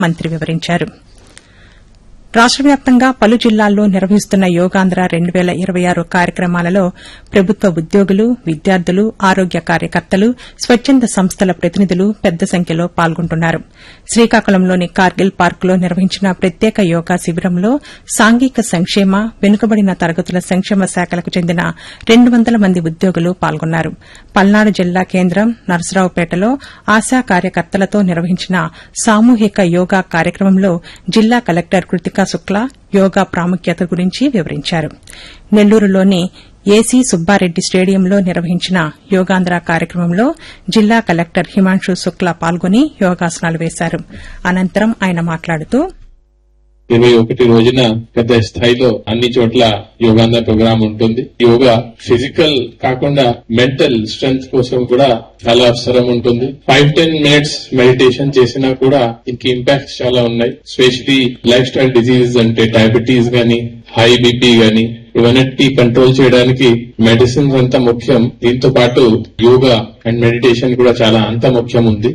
మంత్రి వివరించారు. రాష్ట వ్యాప్తంగా పలు జిల్లాల్లో నిర్వహిస్తున్న యోగాంధ్ర 2026 కార్యక్రమాలలో ప్రభుత్వ ఉద్యోగులు, విద్యార్థులు, ఆరోగ్య కార్యకర్తలు, స్వచ్చంద సంస్థల ప్రతినిధులు పెద్ద సంఖ్యలో పాల్గొంటున్నారు. శ్రీకాకుళంలోని కార్గిల్ పార్కులో నిర్వహించిన ప్రత్యేక యోగా శిబిరంలో సాంఘిక సంక్షేమ, వెనుకబడిన తరగతుల సంక్షేమ శాఖలకు చెందిన 200 మంది ఉద్యోగులు పాల్గొన్నారు. పల్నాడు జిల్లా కేంద్రం నరసరావుపేటలో ఆశా కార్యకర్తలతో నిర్వహించిన సామూహిక యోగా కార్యక్రమంలో జిల్లా కలెక్టర్ కృతికా శుక్లా యోగా ప్రాముఖ్యత గురించి వివరించారు. నెల్లూరులోని ఏసీ సుబ్బారెడ్డి స్టేడియంలో నిర్వహించిన యోగాంధ్ర కార్యక్రమంలో జిల్లా కలెక్టర్ హిమాంశు శుక్లా పాల్గొని యోగాసనాలు వేశారు. అనంతరం ఆయన మాట్లాడుతూ 21 రోజున పెద్ద స్థాయిలో అన్ని చోట్ల యోగాంధ్ర ప్రోగ్రామ్ ఉంటుంది. యోగా ఫిజికల్ కాకుండా మెంటల్ స్ట్రెంగ్త్ కోసం కూడా చాలా అవసరం ఉంటుంది. 5-10 మినిట్స్ మెడిటేషన్ చేసినా కూడా దీనికి ఇంపాక్ట్స్ చాలా ఉన్నాయి. స్పెషలీ లైఫ్ స్టైల్ డిజీజెస్ అంటే డయాబెటీస్ గానీ, హై బీపీ గానీ ఇవన్నిటి కంట్రోల్ చేయడానికి మెడిసిన్స్ అంత ముఖ్యం. దీంతో పాటు యోగా అండ్ మెడిటేషన్ కూడా చాలా అంత ముఖ్యం ఉంది.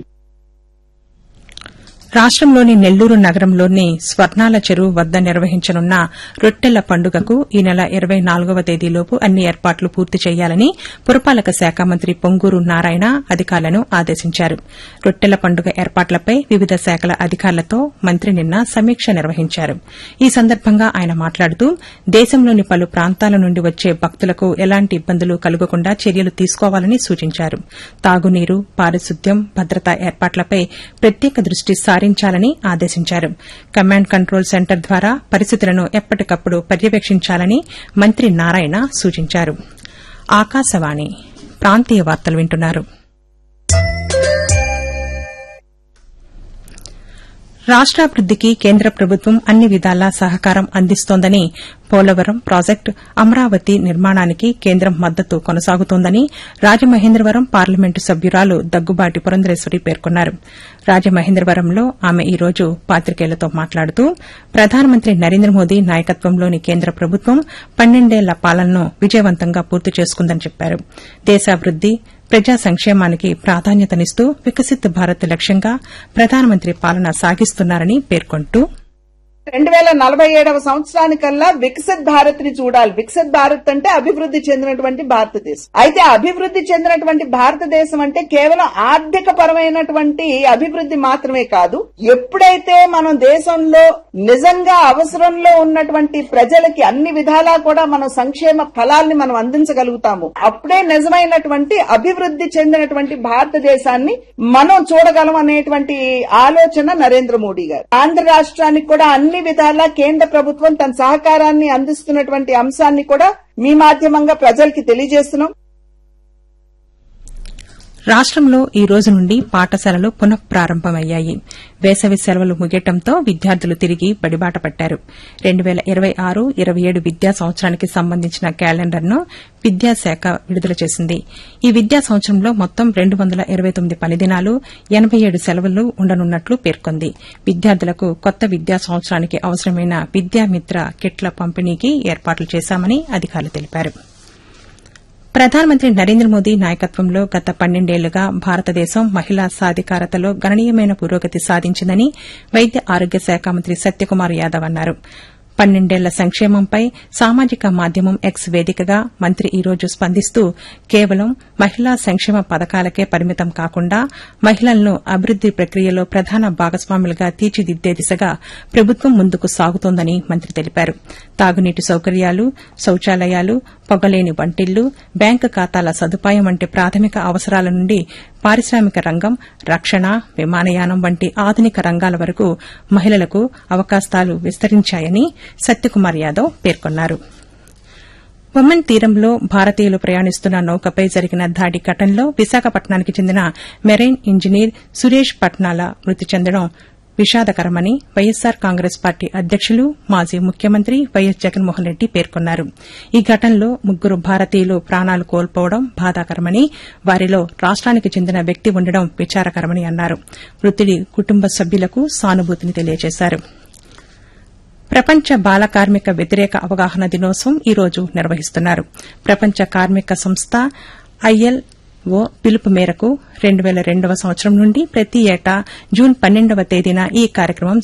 రాష్టంలోని నెల్లూరు నగరంలోని స్వర్ణాల చెరువు వద్ద నిర్వహించనున్న రొట్టెల పండుగకు ఈ నెల 24వ తేదీలోపు అన్ని ఏర్పాట్లు పూర్తి చేయాలని పురపాలక శాఖ మంత్రి పొంగూరు నారాయణ అధికారులను ఆదేశించారు. రొట్టెల పండుగ ఏర్పాట్లపై వివిధ శాఖల అధికారులతో మంత్రి నిన్న సమీక్ష నిర్వహించారు. ఈ సందర్భంగా ఆయన మాట్లాడుతూ దేశంలోని పలు ప్రాంతాల నుండి వచ్చే భక్తులకు ఎలాంటి ఇబ్బందులు కలగకుండా చర్యలు తీసుకోవాలని సూచించారు. తాగునీరు, పారిశుద్ధ్యం, భద్రతా ఏర్పాట్లపై ప్రత్యేక దృష్టి సారించాలని ఆదేశించారు. కమాండ్ కంట్రోల్ సెంటర్ ద్వారా పరిస్థితులను ఎప్పటికప్పుడు పర్యవేక్షించాలని మంత్రి నారాయణ సూచించారు. ఆకాశవాణి ప్రాంతీయ వార్తలు వింటున్నారు. రాష్టాభివృద్దికి కేంద్ర ప్రభుత్వం అన్ని విధాలా సహకారం అందిస్తోందని, పోలవరం ప్రాజెక్టు, అమరావతి నిర్మాణానికి కేంద్రం మద్దతు కొనసాగుతోందని రాజమహేంద్రవరం పార్లమెంటు సభ్యురాలు దగ్గుబాటి పురంధరేశ్వరి పేర్కొన్నారు. రాజమహేంద్రవరంలో ఆమె ఈ రోజు పాతికేయులతో మాట్లాడుతూ ప్రధానమంత్రి నరేంద్ర మోదీ నాయకత్వంలోని కేంద్ర ప్రభుత్వం 12 ఏళ్ల పాలనను విజయవంతంగా పూర్తి చేసుకుందని చెప్పారు. దేశాభివృద్ది, ప్రజా సంక్షేమానికి ప్రాధాన్యతనిస్తూ వికసిత్ భారత్ లక్ష్యంగా ప్రధానమంత్రి పాలన సాగిస్తున్నారని పేర్కొంటూ 2047వ సంవత్సరానికల్లా వికసిత్ భారత్ ని చూడాలి. వికసిత్ భారత్ అంటే అభివృద్ది చెందినటువంటి భారతదేశం. అయితే అభివృద్ది చెందినటువంటి భారతదేశం అంటే కేవలం ఆర్థిక పరమైనటువంటి అభివృద్ది మాత్రమే కాదు. ఎప్పుడైతే మనం దేశంలో నిజంగా అవసరంలో ఉన్నటువంటి ప్రజలకి అన్ని విధాలా కూడా మనం సంక్షేమ ఫలాల్ని మనం అందించగలుగుతాము, అప్పుడే నిజమైనటువంటి అభివృద్ది చెందినటువంటి భారతదేశాన్ని మనం చూడగలం అనేటువంటి ఆలోచన నరేంద్ర మోడీ గారు. ఆంధ్ర రాష్ట్రానికి కూడా అన్ని విధాలా కేంద్ర ప్రభుత్వం తన సహకారాన్ని అందిస్తున్నటువంటి అంశాన్ని కూడా మీ మాధ్యమంగా ప్రజలకి తెలియజేస్తున్నాం. రాష్టంలో ఈ రోజు నుండి పాఠశాలలు పునఃప్రారంభమయ్యాయి. వేసవి సెలవులు ముగియటంతో విద్యార్థులు తిరిగి బడిబాట పట్టారు. 2026-27 విద్యా సంవత్సరానికి సంబంధించిన క్యాలెండర్ను విద్యాశాఖ విడుదల చేసింది. ఈ విద్యా సంవత్సరంలో మొత్తం 229 పని దినాలు, 87 సెలవులు ఉండనున్నట్లు పేర్కొంది. విద్యార్థులకు కొత్త విద్యా సంవత్సరానికి అవసరమైన విద్యామిత్ర కిట్ల పంపిణీకి ఏర్పాట్లు చేశామని అధికారులు తెలిపారు. ప్రధానమంత్రి నరేంద్ర మోదీ నాయకత్వంలో గత 12 ఏళ్లుగా భారతదేశం మహిళా సాధికారతలో గణనీయమైన పురోగతి సాధించిందని వైద్య ఆరోగ్య శాఖ మంత్రి సత్యకుమార్ యాదవ్ అన్నారు. 12 ఏళ్ల సంక్షేమంపై సామాజిక మాధ్యమం ఎక్స్ వేదికగా మంత్రి ఈ రోజు స్పందిస్తూ కేవలం మహిళా సంక్షేమ పథకాలకే పరిమితం కాకుండా మహిళలను అభివృద్ది ప్రక్రియలో ప్రధాన భాగస్వాములుగా తీర్చిదిద్దే దిశగా ప్రభుత్వం ముందుకు సాగుతోందని మంత్రి తెలిపారు. తాగునీటి సౌకర్యాలు, శౌచాలయాలు, పొగలేని వంటిళ్లు, బ్యాంకు ఖాతాల సదుపాయం వంటి ప్రాథమిక అవసరాల నుండి పారిశ్రామిక రంగం, రక్షణ, విమానయానం వంటి ఆధునిక రంగాల వరకు మహిళలకు అవకాశాలు విస్తరించాయని సత్యకుమార్ యాదవ్ పేర్కొన్నారు. ఒమన్ తీరంలో భారతీయులు ప్రయాణిస్తున్న నౌకపై జరిగిన దాడి ఘటనలో విశాఖపట్నానికి చెందిన మెరైన్ ఇంజనీర్ సురేష్ పట్నాల మృతి చెందడం విషాదకరమని వైఎస్సార్ కాంగ్రెస్ పార్టీ అధ్యకులు, మాజీ ముఖ్యమంత్రి వైఎస్ జగన్మోహన్ రెడ్డి పేర్కొన్నారు. ఈ ఘటనలో 3 భారతీయులు ప్రాణాలు కోల్పోవడం బాధాకరమని, వారిలో రాష్ట్రానికి చెందిన వ్యక్తి ఉండడం విచారకరమని అన్నారు. మృతుడి కుటుంబ సభ్యులకు సానుభూతిని తెలియజేశారు. ప్రపంచ బాల కార్మిక వ్యతిరేక అవగాహన దినోత్సవం ఈ రోజు నిర్వహిస్తున్నారు. ప్రపంచ కార్మిక సంస్థ ILO పిలుపు మేరకు 2002వ సంవత్సరం నుండి ప్రతి ఏటా జూన్ 12వ తేదీన ఈ కార్యక్రమం